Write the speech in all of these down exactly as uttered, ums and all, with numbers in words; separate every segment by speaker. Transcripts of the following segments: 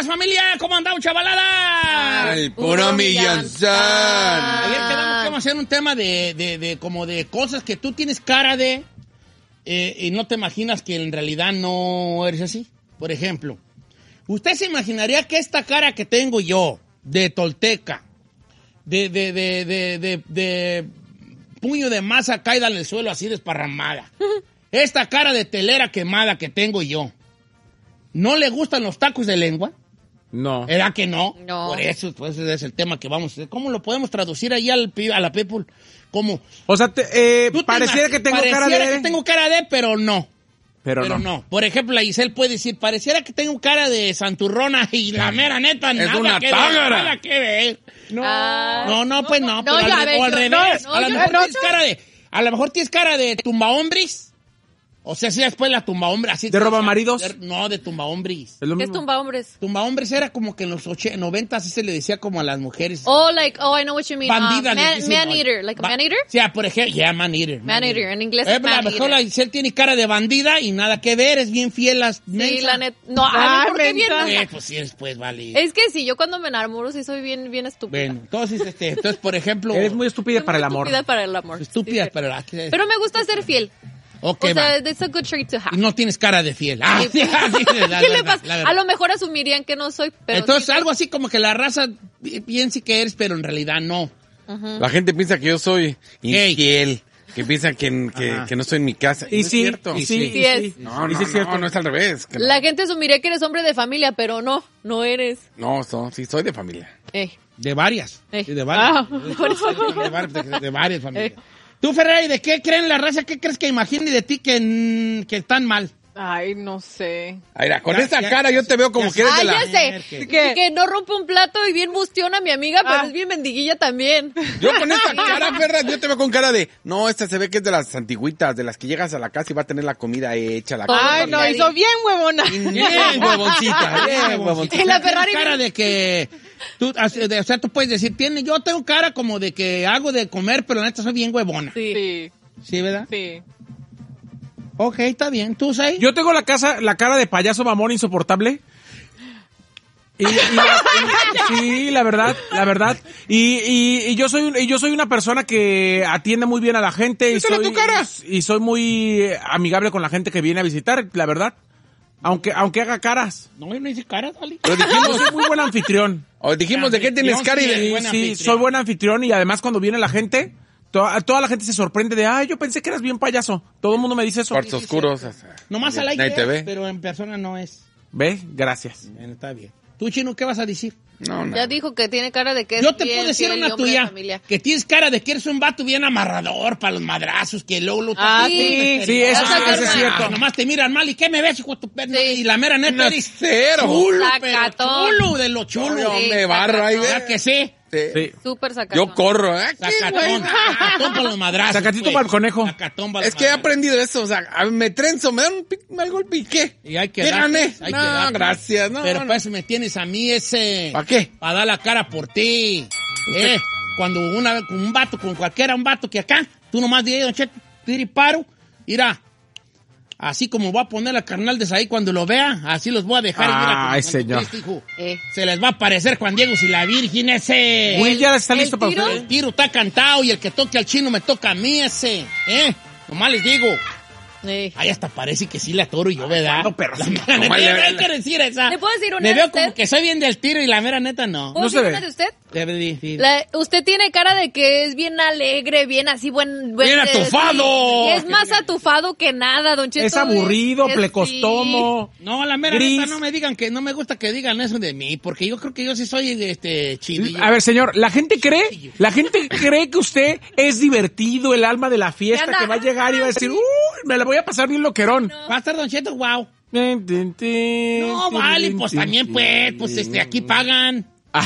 Speaker 1: días, familia. ¿Cómo andamos, chavalada?
Speaker 2: El puro millonzón.
Speaker 1: Ayer quedamos que vamos a hacer un tema de, de, de como de cosas que tú tienes cara de eh, y no te imaginas que en realidad no eres así. Por ejemplo, ¿usted se imaginaría que esta cara que tengo yo, de tolteca, de, de, de, de, de, de puño de masa caída en el suelo así desparramada, esta cara de telera quemada que tengo yo, ¿no le gustan los tacos de lengua?
Speaker 3: No.
Speaker 1: ¿Era que no?
Speaker 4: No.
Speaker 1: Por eso, pues, ese es el tema que vamos a hacer. ¿Cómo lo podemos traducir ahí al, pi- a la people? ¿Cómo?
Speaker 3: O sea, te, eh,
Speaker 1: Tú te
Speaker 3: pareciera
Speaker 1: imag-
Speaker 3: que tengo
Speaker 1: pareciera
Speaker 3: cara de...
Speaker 1: que tengo cara de, pero no.
Speaker 3: Pero,
Speaker 1: Pero
Speaker 3: no.
Speaker 1: no. Por ejemplo, la Giselle puede decir, pareciera que tengo cara de santurrona y la mera neta,
Speaker 2: Es
Speaker 1: nada
Speaker 2: una
Speaker 1: que
Speaker 2: tágara.
Speaker 1: ver, nada que ver. No,
Speaker 4: Ah.
Speaker 1: no, no, pues no.
Speaker 4: No,
Speaker 1: pero
Speaker 4: yo,
Speaker 1: al,
Speaker 4: a ver,
Speaker 1: o al
Speaker 4: yo-
Speaker 1: revés.
Speaker 4: no,
Speaker 1: a lo
Speaker 4: yo-
Speaker 1: mejor
Speaker 4: no,
Speaker 1: tienes
Speaker 4: yo-
Speaker 1: cara de, a lo mejor tienes cara de tumbahombris. O sea, si después la tumbahombres. Así
Speaker 3: ¿De
Speaker 1: que-
Speaker 3: robamaridos?
Speaker 1: de- No, de tumbahombris.
Speaker 3: Es lo
Speaker 4: ¿Qué es
Speaker 3: mismo.
Speaker 4: tumba hombres?
Speaker 1: Tumbahombres era como que en los oche- noventas así se le decía como a las mujeres.
Speaker 4: Oh, like, oh, I know what you mean.
Speaker 1: Bandidas.
Speaker 4: Uh,
Speaker 1: les
Speaker 4: man,
Speaker 1: dicen,
Speaker 4: man
Speaker 1: ¿no?
Speaker 4: eater, like a
Speaker 1: Ba-
Speaker 4: man eater?
Speaker 1: Sí, ah, por ejemplo, ya, man eater.
Speaker 4: Man eater, en inglés
Speaker 1: Eh,
Speaker 4: es
Speaker 1: pero a
Speaker 4: man
Speaker 1: lo mejor la
Speaker 4: eater.
Speaker 1: Giselle tiene cara de bandida y nada que ver, es bien fiel a
Speaker 4: Sí, la neta. No, a
Speaker 5: Ah,
Speaker 4: mí, ¿por qué bien?
Speaker 5: mensa.
Speaker 1: Eh, pues sí, después vale.
Speaker 4: Es que sí, yo cuando me enamoro sí soy bien, bien estúpida.
Speaker 1: Bueno, entonces, este, entonces, por ejemplo...
Speaker 3: Eres muy estúpida
Speaker 4: Soy
Speaker 3: para
Speaker 4: muy
Speaker 3: el amor.
Speaker 4: Estúpida para el amor.
Speaker 1: estúpida,
Speaker 4: Sí, sí.
Speaker 1: pero...
Speaker 4: Pero me gusta ser fiel.
Speaker 1: Ok,
Speaker 4: o sea,
Speaker 1: va.
Speaker 4: it's a good trait to have.
Speaker 1: Y no tienes cara de fiel. Ah, sí, ah, sí, la
Speaker 4: ¿Qué le
Speaker 1: verdad,
Speaker 4: pasa?
Speaker 1: la verdad.
Speaker 4: A lo mejor asumirían que no soy, pero
Speaker 1: Entonces,
Speaker 4: sí,
Speaker 1: algo así como que la raza pi- piense que eres, pero en realidad no.
Speaker 2: La gente piensa que yo soy
Speaker 1: Gay.
Speaker 2: infiel, que piensan que, que,
Speaker 1: Ajá.
Speaker 2: que no estoy en mi casa.
Speaker 3: Y
Speaker 2: no
Speaker 3: sí,
Speaker 2: es cierto.
Speaker 3: y sí,
Speaker 4: Sí
Speaker 3: y
Speaker 4: es.
Speaker 3: sí.
Speaker 2: No,
Speaker 3: Y
Speaker 2: no,
Speaker 3: sí es cierto.
Speaker 2: no, no es al revés. que no.
Speaker 4: La gente asumiría que eres hombre de familia, pero no, no eres.
Speaker 2: No, no, sí, soy de familia.
Speaker 4: Eh.
Speaker 1: De varias.
Speaker 4: Eh.
Speaker 1: Sí, de varias.
Speaker 4: Ah, por eso.
Speaker 1: de, varias de, de varias familias.
Speaker 4: Eh.
Speaker 1: Tú, Ferrari, ¿de qué creen la raza? ¿Qué crees que imaginen de ti que, mm, que están mal?
Speaker 5: Ay, no sé.
Speaker 2: Mira, con
Speaker 1: Ya-
Speaker 2: esta
Speaker 1: ya-
Speaker 2: cara yo te veo como
Speaker 1: ya
Speaker 2: que eres
Speaker 4: Ah,
Speaker 2: de la...
Speaker 4: ya sé.
Speaker 1: ¿Qué?
Speaker 4: Que, que no rompe un plato y bien bustiona a mi amiga, pero
Speaker 5: Ah.
Speaker 4: es bien mendiguilla también.
Speaker 2: Yo con esta cara, Ferra, yo te veo con cara de... No, esta se ve que es de las antigüitas, de las que llegas a la casa y va a tener la comida hecha, la
Speaker 4: Ay,
Speaker 5: Ay, no, hizo bien huevona.
Speaker 1: Bien, huevoncita, bien, huevoncita.
Speaker 4: En la
Speaker 1: Tienes
Speaker 4: Ferrari
Speaker 1: cara de que... Tú, o sea, tú puedes decir, tiene, yo tengo cara como de que hago de comer, pero la neta soy bien huevona. Sí,
Speaker 4: Sí.
Speaker 5: Sí,
Speaker 1: ¿verdad?
Speaker 5: sí.
Speaker 1: Ok, está bien. ¿Tú, Sai?
Speaker 3: Yo tengo la casa, la cara de payaso mamón insoportable. Y, y la- y- sí, la verdad, la verdad. Y, y, y yo soy un- y yo soy una persona que atiende muy bien a la gente y
Speaker 2: Díselo
Speaker 3: soy,
Speaker 2: tu cara.
Speaker 3: y soy muy eh, amigable con la gente que viene a visitar, la verdad. Aunque aunque haga caras.
Speaker 1: No, yo no hice cara, Dali.
Speaker 2: Pero
Speaker 3: Yo
Speaker 2: dijimos,
Speaker 3: soy muy buen anfitrión.
Speaker 2: o dijimos de qué tienes cara y
Speaker 1: Sí,
Speaker 2: de...
Speaker 1: buen
Speaker 3: Sí,
Speaker 1: anfitrión.
Speaker 3: soy buen anfitrión y además cuando viene la gente, toda, toda la gente se sorprende de, ay, yo pensé que eras bien payaso. Todo el mundo me dice eso.
Speaker 2: Cuartos oscuros. o sea,
Speaker 1: Nomás al
Speaker 2: nadie
Speaker 1: aire,
Speaker 2: te
Speaker 1: es,
Speaker 2: ve.
Speaker 1: pero en persona no es.
Speaker 3: ¿Ve? Gracias.
Speaker 1: Bueno, está bien. ¿Tú, Chino, qué vas a decir?
Speaker 2: No, no.
Speaker 4: Ya dijo que tiene cara de que es
Speaker 1: Yo te
Speaker 4: bien
Speaker 1: puedo decir
Speaker 4: fiel y
Speaker 1: una
Speaker 4: hombre de
Speaker 1: tuya,
Speaker 4: familia.
Speaker 1: que tienes cara de que eres un vato bien amarrador para los madrazos, que luego lo
Speaker 5: Ah,
Speaker 4: sí.
Speaker 3: Sí, eso,
Speaker 4: Vas a
Speaker 3: sí, eso es
Speaker 4: calmar.
Speaker 3: cierto.
Speaker 1: Nomás te miran mal, ¿y qué me ves, hijo de tu perna?
Speaker 4: Sí.
Speaker 1: Y la mera neta
Speaker 2: No,
Speaker 1: eres
Speaker 2: cero.
Speaker 1: chulo, pero
Speaker 4: Sacatón.
Speaker 1: chulo de lo chulo.
Speaker 2: Yo
Speaker 4: Sí,
Speaker 2: me barro ahí,
Speaker 1: ¿Verdad
Speaker 2: ve.
Speaker 1: que sí?
Speaker 2: Sí.
Speaker 3: Sí.
Speaker 4: Súper sacatón.
Speaker 2: Yo corro, ¿eh? ¿Qué,
Speaker 1: Sacatón,
Speaker 2: güey?
Speaker 1: sacatón para los madrazos.
Speaker 3: Sacatito
Speaker 1: pues.
Speaker 3: para el conejo.
Speaker 1: Sacatón para los
Speaker 2: Es que he
Speaker 1: madrazos.
Speaker 2: aprendido eso, o sea, a- me trenzo, me dan un pi- mal golpe y ¿qué?
Speaker 1: Y hay que
Speaker 2: ¿Qué
Speaker 1: darte,
Speaker 2: gané?
Speaker 1: hay que
Speaker 2: No,
Speaker 1: darte.
Speaker 2: gracias, no,
Speaker 1: Pero
Speaker 2: no.
Speaker 1: pues me tienes a mí ese...
Speaker 2: ¿Para qué?
Speaker 1: Para dar la cara por ti. Eh, cuando una, con un vato, con cualquiera, un vato que acá, tú nomás dices, don Cheto, tira y paro, mira, así como voy a poner la carnal de ahí cuando lo vea, así los voy a dejar. y mira, como
Speaker 3: Ay,
Speaker 1: Santo
Speaker 3: señor.
Speaker 1: Cristo, hijo,
Speaker 4: Eh.
Speaker 1: se les va a parecer Juan Diego y la Virgen ese.
Speaker 3: Will ya está
Speaker 4: el
Speaker 3: listo para
Speaker 4: tiro.
Speaker 3: ustedes.
Speaker 1: El tiro está cantado y el que toque al chino me toca a mí ese. Eh, nomás les digo.
Speaker 4: Eh.
Speaker 1: Ay, hasta parece que sí la atoro yo, ¿verdad?
Speaker 3: No, perro,
Speaker 1: La
Speaker 3: sí.
Speaker 1: mera
Speaker 2: Nomás
Speaker 1: neta,
Speaker 2: le-
Speaker 1: hay que decir esa.
Speaker 4: ¿Le puedo decir una
Speaker 1: Me
Speaker 4: de
Speaker 1: veo
Speaker 4: usted?
Speaker 1: como que soy bien del tiro y la mera neta no.
Speaker 4: ¿Puedo
Speaker 3: No se
Speaker 4: decir
Speaker 3: ve.
Speaker 4: una de usted?
Speaker 1: Debe decir.
Speaker 4: La- usted tiene cara de que es bien alegre, bien así, buen... buen
Speaker 1: ¡Bien
Speaker 4: de-
Speaker 1: atufado!
Speaker 4: sí. Es más atufado que nada, don Cheto.
Speaker 3: Es aburrido,
Speaker 4: es-
Speaker 3: plecostomo.
Speaker 1: No, la mera
Speaker 3: Gris.
Speaker 1: neta no me digan que no me gusta que digan eso de mí, porque yo creo que yo sí soy este chidillo.
Speaker 3: A ver, señor, la gente cree, la gente cree que usted es divertido, el alma de la fiesta,
Speaker 4: Anda.
Speaker 3: que va a llegar y va a decir, uy, me la voy a pasar bien loquerón.
Speaker 1: Va a estar Don Cheto, wow.
Speaker 3: No,
Speaker 1: No, vale, pues también pues, pues este, aquí pagan.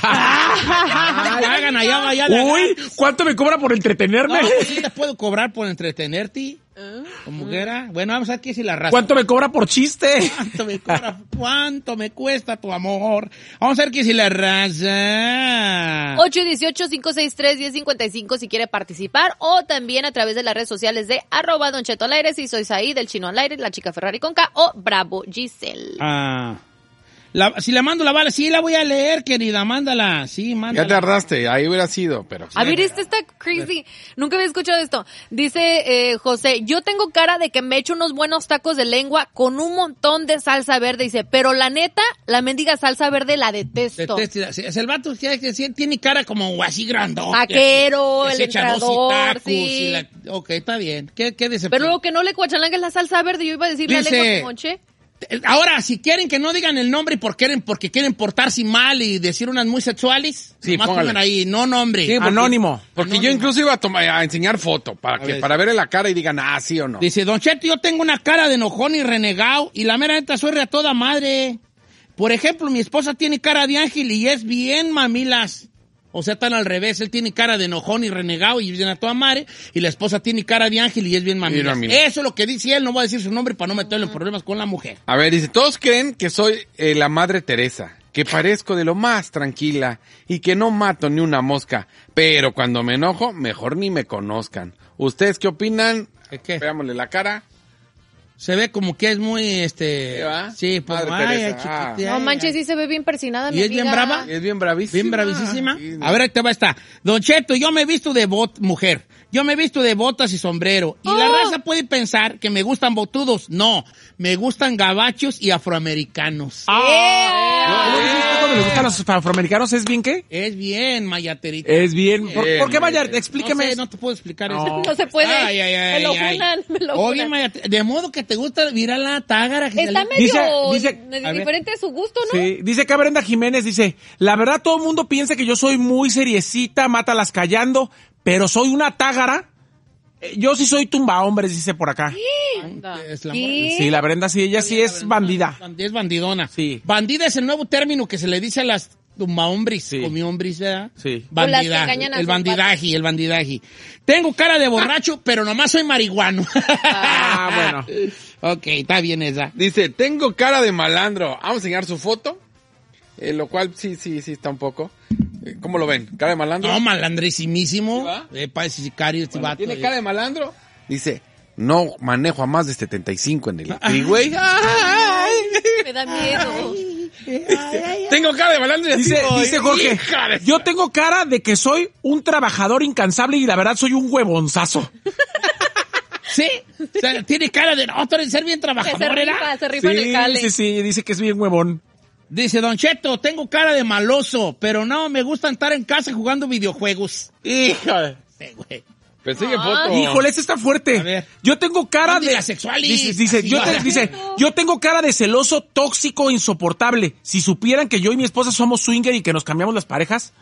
Speaker 1: Pagan allá, allá. de
Speaker 3: Uy,
Speaker 1: gratis.
Speaker 3: ¿cuánto me cobra por entretenerme?
Speaker 1: No, sí te puedo cobrar por entretenerte. Como quiera. Bueno, vamos a ver qué si la raza.
Speaker 3: ¿Cuánto me cobra por chiste?
Speaker 1: ¿Cuánto me cobra? ¿Cuánto me cuesta tu amor? Vamos a ver qué si la raza.
Speaker 4: ocho uno ocho, cinco seis tres, uno cero cinco cinco si quiere participar, o también a través de las redes sociales de arroba Don Cheto al aire, si sois ahí, del Chino al aire, la chica Ferrari con K, o Bravo Giselle.
Speaker 1: Ah. La, si le mando la bala, sí la voy a leer, querida, mándala. Sí, mándala.
Speaker 2: Ya tardaste, ahí hubiera sido, pero...
Speaker 4: A ver, este está crazy. Nunca había escuchado esto. Dice eh, José, yo tengo cara de que me echo unos buenos tacos de lengua con un montón de salsa verde. Dice, pero la neta, la mendiga salsa verde la detesto.
Speaker 1: Detesto. Sí, es el vato que que tiene cara como así grandón.
Speaker 4: Taquero,
Speaker 1: que
Speaker 4: el
Speaker 1: se echa dos y
Speaker 4: entrador,
Speaker 1: tacos
Speaker 4: sí.
Speaker 1: y la- Ok, está bien. ¿Qué, qué decepción?
Speaker 4: Pero lo que no le cuachalanga es la salsa verde. Yo iba a decir la
Speaker 1: Dice-
Speaker 4: lengua de moche.
Speaker 1: Ahora, si quieren que no digan el nombre porque quieren, porque quieren portarse mal y decir unas muy sexuales,
Speaker 2: Sí,
Speaker 1: nomás
Speaker 2: póngale.
Speaker 1: pongan ahí, no nombre.
Speaker 2: Sí, porque-
Speaker 3: Anónimo.
Speaker 2: Porque
Speaker 1: Anónimo.
Speaker 2: yo incluso iba a, tomar, a enseñar foto para que
Speaker 1: ver.
Speaker 2: para verle la cara y digan, ah, sí o no.
Speaker 1: Dice, Don Cheto, yo tengo una cara de enojón y renegado y la mera neta soy re a toda madre. Por ejemplo, mi esposa tiene cara de ángel y es bien mamilas. O sea, están al revés. Él tiene cara de enojón y renegado y bien a toda madre. Y la esposa tiene cara de ángel y es bien mamilas.
Speaker 2: mamilas.
Speaker 1: Eso es lo que dice él. No voy a decir su nombre para no meterle en problemas con la mujer.
Speaker 2: A ver, dice, todos creen que soy eh, la Madre Teresa, que parezco de lo más tranquila y que no mato ni una mosca, pero cuando me enojo, mejor ni me conozcan. ¿Ustedes qué opinan?
Speaker 1: ¿Qué, qué?
Speaker 2: Veámosle la cara.
Speaker 1: Se ve como que es muy, este...
Speaker 2: ¿Sí, va?
Speaker 1: Sí, pues,
Speaker 2: Madre
Speaker 1: ay,
Speaker 2: Teresa,
Speaker 1: ay,
Speaker 2: ah.
Speaker 1: chiquitita,
Speaker 4: No
Speaker 1: ay,
Speaker 4: manches,
Speaker 1: ay.
Speaker 4: sí se ve bien persinada,
Speaker 1: ¿Y
Speaker 4: mi
Speaker 1: es bien
Speaker 4: amiga.
Speaker 1: brava?
Speaker 2: Es bien bravísima.
Speaker 1: Bien bravísima.
Speaker 2: Sí,
Speaker 1: A ver, ahí te va esta. Don Cheto, yo me he visto de bot, mujer. Yo me he visto de botas y sombrero. Y la
Speaker 4: Oh.
Speaker 1: raza puede pensar que me gustan botudos. No, me gustan gabachos y afroamericanos.
Speaker 3: ¿No dijiste cuando le gustan los afroamericanos? ¿Es bien qué?
Speaker 1: Es bien, mayaterita.
Speaker 3: Es bien. ¿Por,
Speaker 2: Bien,
Speaker 3: ¿por qué vaya?
Speaker 2: bien.
Speaker 3: Explíqueme.
Speaker 1: No sé, no te puedo explicar
Speaker 3: No.
Speaker 1: eso.
Speaker 4: No se puede.
Speaker 1: Ay, ay, ay,
Speaker 4: me lo
Speaker 1: ay.
Speaker 4: funan, me lo
Speaker 1: Oye,
Speaker 4: funan.
Speaker 1: Mayate- de modo que te gusta, mira la tágara. Que
Speaker 4: Está
Speaker 1: salió.
Speaker 4: medio
Speaker 3: Dice- dice-
Speaker 4: medio
Speaker 1: a ver.
Speaker 4: diferente de su gusto, ¿no?
Speaker 3: Sí, dice acá Brenda Jiménez, dice, la verdad todo el mundo piensa que yo soy muy seriecita, mátalas callando, pero soy una tágara. Eh, Yo sí soy tumba hombres, dice por acá.
Speaker 1: Es la
Speaker 4: ¿Qué?
Speaker 3: Sí, la Brenda sí, ella sí es bandida.
Speaker 1: Es bandidona.
Speaker 3: Sí.
Speaker 1: Bandida es el nuevo término que se le dice a las tumbahombris,
Speaker 3: Sí.
Speaker 1: comiombris, ¿verdad?
Speaker 3: Sí.
Speaker 4: O las que
Speaker 1: Bandida,
Speaker 4: engañan a
Speaker 1: el
Speaker 4: sus
Speaker 1: bandidaje, el bandidaje. Tengo cara de borracho, pero nomás soy marihuano.
Speaker 3: Ah, bueno.
Speaker 1: Ok, está bien esa.
Speaker 2: Dice, tengo cara de malandro. Vamos a enseñar su foto. Eh, lo cual sí, sí, sí está un poco. Eh, ¿Cómo lo ven? ¿Cara de malandro?
Speaker 1: No, malandrísimísimo.
Speaker 2: ¿Sí va?
Speaker 1: Eh, parece sicario este
Speaker 2: Bueno,
Speaker 1: vato.
Speaker 2: ¿Tiene
Speaker 1: eh.
Speaker 2: cara de malandro? Dice, no manejo a más de setenta y cinco en el freeway. Ay.
Speaker 4: Me da miedo.
Speaker 2: Tengo cara de malandro y así
Speaker 3: Dice,
Speaker 2: voy.
Speaker 3: dice Jorge,
Speaker 2: Hija de-
Speaker 3: yo tengo cara de que soy un trabajador incansable y la verdad soy un huevonzazo.
Speaker 1: Sí, o sea, tiene cara de no, tú eres ser bien
Speaker 4: Que se
Speaker 1: trabajador,
Speaker 4: rifa,
Speaker 1: ¿verdad?
Speaker 4: se rifa en el
Speaker 3: Sí,
Speaker 4: jale.
Speaker 3: sí, sí, dice que es bien huevón.
Speaker 1: Dice, Don Cheto, tengo cara de maloso, pero no, me gusta estar en casa jugando videojuegos.
Speaker 2: Hija.
Speaker 1: Sí, güey.
Speaker 2: Pues sigue
Speaker 4: Ah.
Speaker 2: foto.
Speaker 3: Híjole, este está fuerte.
Speaker 1: A ver.
Speaker 3: Yo tengo cara
Speaker 1: ¿Dónde
Speaker 3: de...
Speaker 1: la sexualis?
Speaker 3: Dice, dice,
Speaker 1: Así
Speaker 3: yo,
Speaker 1: va.
Speaker 3: te- dice, yo tengo cara de celoso, tóxico, insoportable. Si supieran que yo y mi esposa somos swinger y que nos cambiamos las parejas.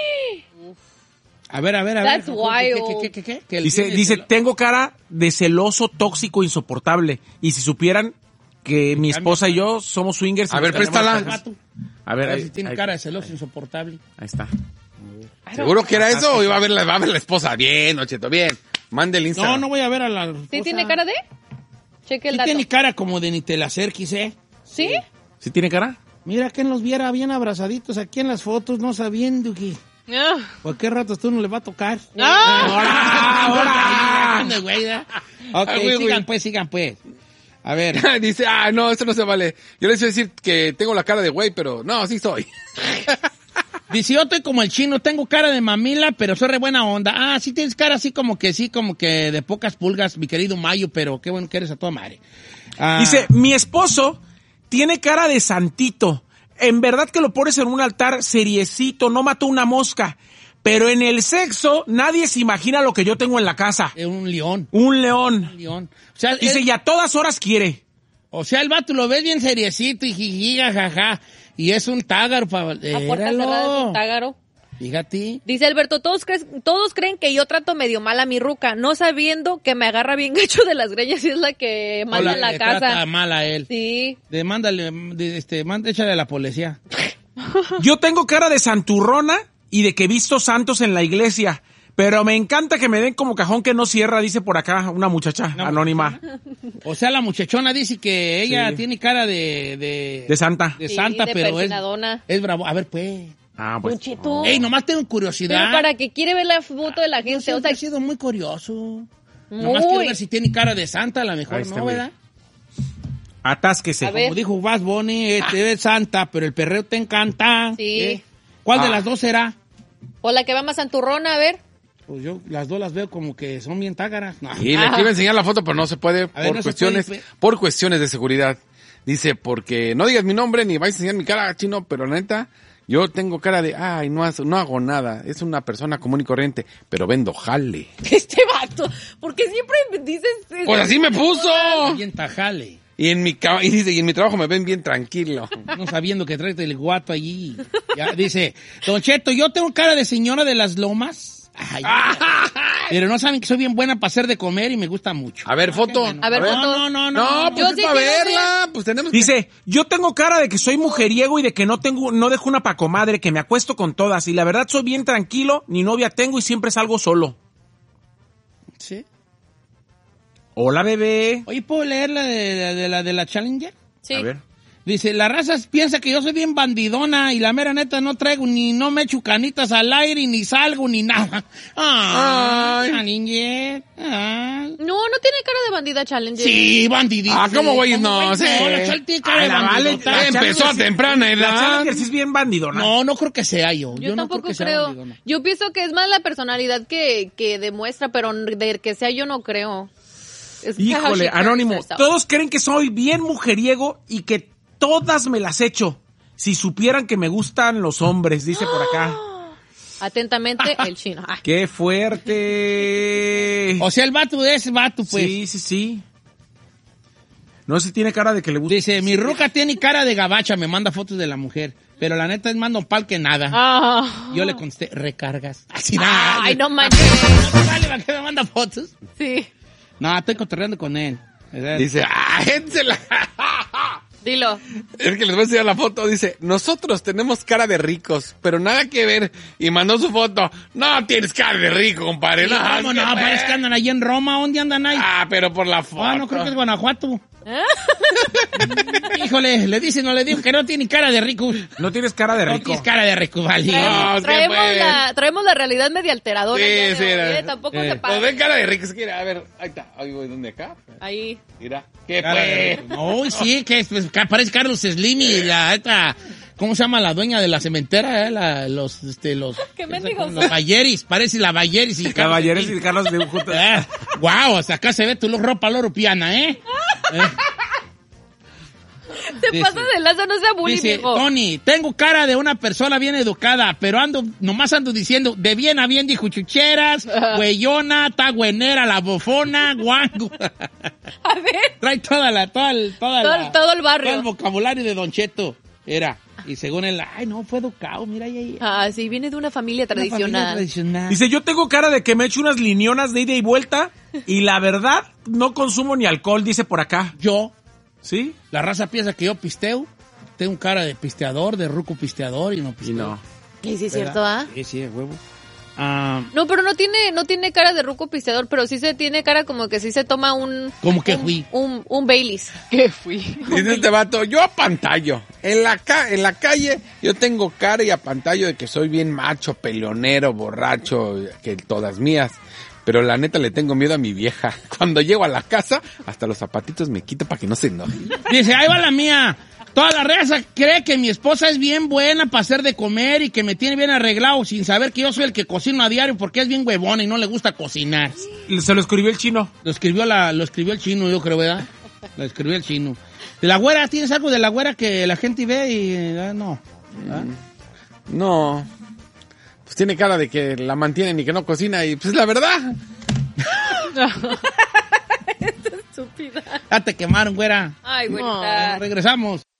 Speaker 1: A ver, a ver, a ver.
Speaker 4: That's wild.
Speaker 1: ¿Qué, qué, qué, qué, qué? Que el
Speaker 3: Dice,
Speaker 1: tiene
Speaker 3: dice,
Speaker 1: celo-
Speaker 3: tengo cara de celoso, tóxico, insoportable. Y si supieran que mi esposa y yo somos swingers. y
Speaker 2: A
Speaker 3: nos
Speaker 2: ver,
Speaker 3: cambiamos
Speaker 2: préstala.
Speaker 3: las parejas.
Speaker 1: Vato.
Speaker 3: A ver,
Speaker 1: A ver
Speaker 3: ahí,
Speaker 1: si tiene
Speaker 3: ahí-
Speaker 1: cara de celoso insoportable.
Speaker 3: ahí está.
Speaker 2: ¿Seguro que era eso o iba a ver la, va a ver la esposa? Bien, Ocheto, bien. Mande el Instagram.
Speaker 1: No, no voy a ver a la...
Speaker 4: ¿Sí
Speaker 1: esposa.
Speaker 4: tiene cara de? Cheque el
Speaker 1: Sí
Speaker 4: dato.
Speaker 1: tiene cara como de ni te la acerques, ¿eh?
Speaker 4: ¿Sí?
Speaker 3: ¿Sí tiene cara?
Speaker 1: Mira que los viera bien abrazaditos aquí en las fotos, no sabiendo que...
Speaker 5: Ah.
Speaker 1: ¿Por qué ratos tú no le va a tocar?
Speaker 5: Ah.
Speaker 1: ¡Ahora! ¡Ahora! Güey, ¿eh? Ok,
Speaker 2: Ah, güey,
Speaker 1: sigan
Speaker 2: güey.
Speaker 1: pues, sigan pues. A ver.
Speaker 2: Dice, ah, no, esto no se vale. Yo les iba a decir que tengo la cara de güey, pero no, sí soy.
Speaker 1: Dice, yo estoy como el chino, tengo cara de mamila, pero soy re buena onda. Ah, sí tienes cara así como que sí, como que de pocas pulgas, mi querido Mayo, pero qué bueno que eres a toda madre. Ah,
Speaker 3: Dice, mi esposo tiene cara de santito. En verdad que lo pones en un altar seriecito, no mató una mosca. Pero en el sexo, nadie se imagina lo que yo tengo en la casa.
Speaker 1: es un león,
Speaker 3: Un león.
Speaker 1: un león. O sea,
Speaker 3: Dice,
Speaker 1: el,
Speaker 3: y a todas horas quiere.
Speaker 1: o sea, el vato lo ves bien seriecito y jijiga, jaja. Y es un tágaro, pa,
Speaker 4: A puerta cerrada es un
Speaker 1: éralo.
Speaker 4: tágaro.
Speaker 1: Fíjate.
Speaker 4: Dice Alberto, todos, crees- todos creen que yo trato medio mal a mi ruca, no sabiendo que me agarra bien gacho de las greñas y es la que manda
Speaker 1: Hola,
Speaker 4: en la
Speaker 1: le
Speaker 4: casa.
Speaker 1: trata mal a él.
Speaker 4: Sí.
Speaker 1: Demándale, de- este, manda, échale a la policía.
Speaker 3: Yo tengo cara de santurrona y de que he visto santos en la iglesia. Pero me encanta que me den como cajón que no cierra, dice por acá una muchacha
Speaker 1: Una
Speaker 3: anónima.
Speaker 1: O sea, la muchachona dice que ella
Speaker 3: Sí.
Speaker 1: tiene cara de... De,
Speaker 3: De santa.
Speaker 1: de
Speaker 4: Sí,
Speaker 1: santa,
Speaker 4: de
Speaker 1: pero es,
Speaker 4: persinadona.
Speaker 1: es bravo. A ver, pues.
Speaker 3: Ah, pues.
Speaker 4: Don Cheto.
Speaker 1: Ey, nomás tengo
Speaker 4: Pero
Speaker 1: curiosidad.
Speaker 4: para que quiere ver la foto de la
Speaker 1: Yo
Speaker 4: gente, o
Speaker 1: siempre
Speaker 4: sea,
Speaker 1: he sido muy curioso. Nomás quiero
Speaker 4: muy.
Speaker 1: ver si tiene cara de santa, a lo mejor
Speaker 3: Ahí está,
Speaker 1: no,
Speaker 3: güey.
Speaker 1: ¿verdad?
Speaker 3: Atásquese.
Speaker 4: A ver.
Speaker 1: Como dijo Bad Bunny, eh, te ves santa, pero el perreo te encanta.
Speaker 4: Sí.
Speaker 1: ¿Eh? ¿Cuál
Speaker 2: Ah.
Speaker 1: de las dos será?
Speaker 4: O la que va más santurrona, a ver.
Speaker 1: Pues yo las dos las veo como que son bien tágaras. No.
Speaker 2: Y le iba a enseñar la foto, pero no se puede
Speaker 1: A ver,
Speaker 2: por
Speaker 1: no se
Speaker 2: cuestiones,
Speaker 1: puede.
Speaker 2: por cuestiones de seguridad. Dice, porque no digas mi nombre ni vais a enseñar mi cara, chino, pero la neta, yo tengo cara de, ay, no, hace- no hago nada. Es una persona común y corriente, pero vendo jale.
Speaker 4: Este vato. Porque siempre dices...
Speaker 2: Pues así me puso.
Speaker 1: Bien tajale.
Speaker 2: Y en mi ca- y dice, y en mi trabajo me ven bien tranquilo.
Speaker 1: No sabiendo que trae el guato allí. Ya, dice, Don Cheto, yo tengo cara de señora de las lomas. Ay, pero no saben que soy bien buena para hacer de comer y me gusta mucho.
Speaker 2: A ver, foto.
Speaker 4: A ver, foto.
Speaker 1: No, no, no, no.
Speaker 2: No,
Speaker 4: Yo
Speaker 2: pues
Speaker 4: sí
Speaker 2: es para
Speaker 4: quiero
Speaker 2: verla. Pues tenemos que...
Speaker 3: Dice, yo tengo cara de que soy mujeriego y de que no tengo, no dejo una pacomadre, que me acuesto con todas. Y la verdad soy bien tranquilo, ni novia tengo y siempre salgo solo.
Speaker 1: Sí.
Speaker 3: Hola, bebé.
Speaker 1: Oye, ¿puedo leer la de, la de la de la Challenger?
Speaker 4: Sí.
Speaker 3: A ver.
Speaker 1: Dice, la raza piensa que yo soy bien bandidona y la mera neta no traigo ni, no me echo canitas al aire, ni salgo, ni nada. Ay,
Speaker 2: Ay.
Speaker 1: Challenger. Ay.
Speaker 4: No, no tiene cara de bandida Challenger.
Speaker 1: Sí, bandidita.
Speaker 2: Ah, ¿cómo güey? No, sí.
Speaker 1: No, la Chal tiene cara de
Speaker 3: Ay, la vale,
Speaker 1: bandidota.
Speaker 3: la
Speaker 2: Empezó a
Speaker 3: Challenger sí-
Speaker 2: temprana
Speaker 3: La
Speaker 2: edad.
Speaker 3: Challenger sí es bien bandidona.
Speaker 1: No, no creo que sea yo.
Speaker 4: Yo,
Speaker 1: no
Speaker 4: tampoco
Speaker 1: creo. que sea
Speaker 4: creo.
Speaker 1: bandidona.
Speaker 4: Yo pienso que es más la personalidad que, que demuestra, pero de que sea yo no creo. Es how
Speaker 3: Híjole,
Speaker 4: she carries
Speaker 3: Anónimo,
Speaker 4: herself.
Speaker 3: todos creen que soy bien mujeriego y que todas me las echo. Si supieran que me gustan los hombres, dice por acá.
Speaker 4: Atentamente, el chino. Ah.
Speaker 3: ¡Qué fuerte!
Speaker 1: O sea, el vato es vato, pues.
Speaker 3: Sí, sí, sí. No sé si tiene cara de que le gusta.
Speaker 1: Dice, mi ruca tiene cara de gabacha, me manda fotos de la mujer. Pero la neta es más nopal que nada.
Speaker 4: Ah.
Speaker 1: Yo le contesté, recargas. Así nada.
Speaker 4: Ay, no manches.
Speaker 1: Dale, ¿para qué me manda fotos?
Speaker 4: Sí.
Speaker 1: No, estoy cotorreando con él.
Speaker 2: Dice, ah, énsela.
Speaker 4: Dilo.
Speaker 2: Es que les voy a enseñar la foto. Dice, nosotros tenemos cara de ricos, pero nada que ver. Y mandó su foto. No tienes cara de rico, compadre.
Speaker 1: Sí, ¿cómo
Speaker 2: es
Speaker 1: no?
Speaker 2: que-
Speaker 1: Parece que andan allí en Roma. ¿Dónde andan ahí?
Speaker 2: Ah, pero por la foto.
Speaker 1: Ah, no creo que es Guanajuato. Híjole, le dicen o le digo que no tiene cara de rico.
Speaker 3: No tienes cara de
Speaker 1: No
Speaker 3: rico.
Speaker 1: tienes cara de rico, vale.
Speaker 2: No, es que
Speaker 4: traemos,
Speaker 2: pues.
Speaker 4: la, traemos la realidad media alteradora.
Speaker 2: Sí,
Speaker 4: el día de
Speaker 2: sí,
Speaker 4: hoy,
Speaker 2: era-
Speaker 4: ¿eh? Tampoco
Speaker 1: eh.
Speaker 4: se
Speaker 2: Pues
Speaker 4: pasa.
Speaker 2: ven cara de rico. Es que, a ver, ahí está. Ahí voy, ¿dónde acá?
Speaker 4: Ahí.
Speaker 2: Mira. ¿Qué
Speaker 1: Cara de
Speaker 2: pues?
Speaker 1: rico. No, sí, que es, pues, que parece Carlos Slim y la esta, ¿cómo se llama la dueña de la cementera? Eh? La, los, este, los,
Speaker 4: ¿Qué mendigos
Speaker 1: los
Speaker 4: son?
Speaker 1: Balleris, parece la Balleris y
Speaker 3: Caballeros y Carlos de juntos.
Speaker 1: Eh, wow, hasta acá se ve tu ropa loropiana, ¿eh? Eh.
Speaker 4: Te
Speaker 1: Dice-
Speaker 4: pasa de lazo, no sea bullying,
Speaker 1: Dice,
Speaker 4: viejo.
Speaker 1: Tony, tengo cara de una persona bien educada, pero ando, nomás ando diciendo, de bien a bien dijo chucheras, güeyona, tagüenera, la bofona, guango.
Speaker 4: A ver.
Speaker 1: Trae toda la, toda el, toda
Speaker 4: Todo,
Speaker 1: la-
Speaker 4: todo el barrio.
Speaker 1: todo el vocabulario de Don Cheto. Era. Y según él, ay, no, fue educado, mira ahí. ahí.
Speaker 4: Ah, sí, viene de una familia
Speaker 1: Una familia
Speaker 4: tradicional.
Speaker 1: tradicional.
Speaker 3: Dice, yo tengo cara de que me echo unas linionas de ida y vuelta y la verdad no consumo ni alcohol, dice por acá.
Speaker 1: Yo,
Speaker 3: ¿Sí?
Speaker 1: la raza piensa que yo pisteo. Tengo cara de pisteador, de ruco pisteador y no
Speaker 3: Y
Speaker 1: pisteo.
Speaker 3: no.
Speaker 4: Sí, sí, es
Speaker 1: ¿Verdad?
Speaker 4: cierto, ¿ah?
Speaker 1: Sí, sí, de huevo. Ah,
Speaker 4: No, pero no tiene, no tiene cara de ruco pisteador, pero sí se tiene cara como que sí se toma un...
Speaker 1: ¿Cómo que
Speaker 4: un-
Speaker 1: fui?
Speaker 4: Un, un Baileys. ¿Qué fui?
Speaker 2: Dice este vato, yo apantallo. En la, ca en la calle yo tengo cara y apantallo de que soy bien macho, peleonero, borracho, que todas mías. Pero la neta le tengo miedo a mi vieja. Cuando llego a la casa, hasta los zapatitos me quito para que no se enoje.
Speaker 1: Dice, ahí va la mía. Toda la raza cree que mi esposa es bien buena para hacer de comer y que me tiene bien arreglado sin saber que yo soy el que cocino a diario porque es bien huevona y no le gusta cocinar.
Speaker 3: Se lo escribió el chino.
Speaker 1: Lo escribió la, lo escribió el chino, yo creo, ¿verdad? Lo escribió el chino. De la güera, ¿tienes algo de la güera que la gente ve y ah, no? ¿Ah?
Speaker 2: No. Pues tiene cara de que la mantienen y que no cocina y pues es la verdad.
Speaker 4: Estúpida.
Speaker 1: Ya te quemaron, güera.
Speaker 4: Ay,
Speaker 1: No,
Speaker 4: güerita.
Speaker 1: regresamos.